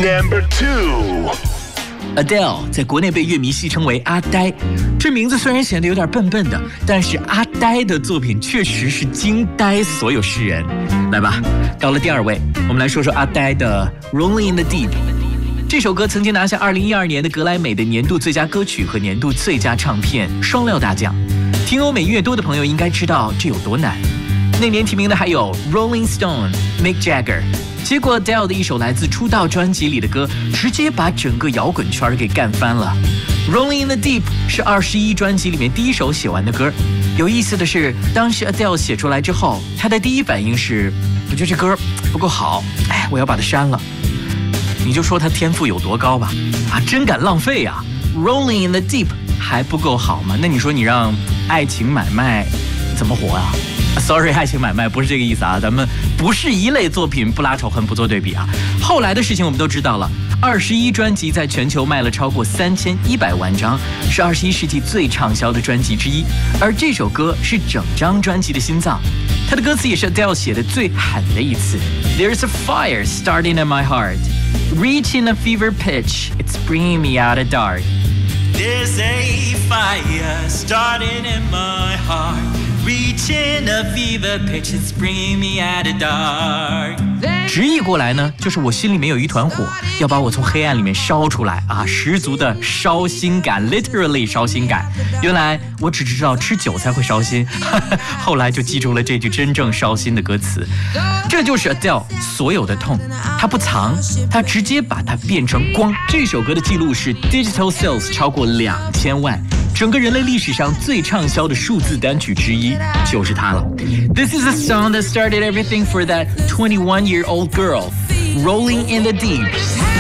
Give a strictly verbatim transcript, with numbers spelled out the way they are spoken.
Number two。Adele 在国内被乐迷戏称为阿呆，这名字虽然显得有点笨笨的，但是阿呆的作品确实是惊呆所有世人。来吧，到了第二位，我们来说说阿呆的 Rolling in the Deep。这首歌曾经拿下二零一二年的格莱美的年度最佳歌曲和年度最佳唱片双料大奖。听欧美音乐多的朋友应该知道这有多难。那年提名的还有 Rolling Stone、Mick Jagger。结果 Adele 的一首来自出道专辑里的歌，直接把整个摇滚圈给干翻了。Rolling in the Deep 是二十一专辑里面第一首写完的歌。有意思的是，当时 Adele 写出来之后，她的第一反应是，我觉得这歌不够好，哎，我要把它删了。你就说她天赋有多高吧，啊，真敢浪费啊 ！Rolling in the Deep 还不够好吗？那你说你让爱情买卖怎么活啊？ Sorry， 爱情买卖不是这个意思啊，咱们不是一类作品，不拉仇恨，不做对比啊。后来的事情我们都知道了，二十一专辑在全球卖了超过三千一百万张，是二十一世纪最畅销的专辑之一。而这首歌是整张专辑的心脏，它的歌词也是 Adele 写的最狠的一次。There's a fire starting in my heart, reaching a fever pitch, it's bringing me out of dark. There's a fire starting in my heart.Reaching a fever pitch, it's bringing me out of dark. 直译过来呢，就是我心里面有一团火，要把我从黑暗里面烧出来啊！十足的烧心感 ，literally 烧心感。原来我只知道吃韭菜会烧心，后来就记住了这句真正烧心的歌词。这就是 Adele 所有的痛，她不藏，她直接把它变成光。这首歌的记录是 digital sales 超过两千万。整个人类历史上最畅销的数字单曲之一就是它了。This is a song that started everything for that twenty-one-year-old girl, Rolling in the Deep.